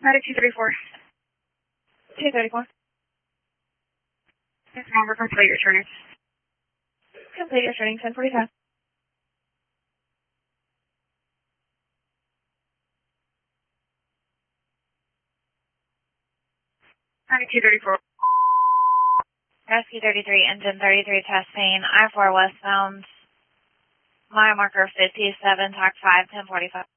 Medic 234. 234. Yes, number, complete your turning. Complete your turning, 1045. Medic 234. Rescue 33, engine 33, test pain, I-4 westbound, mile marker 57, talk 5, 1045.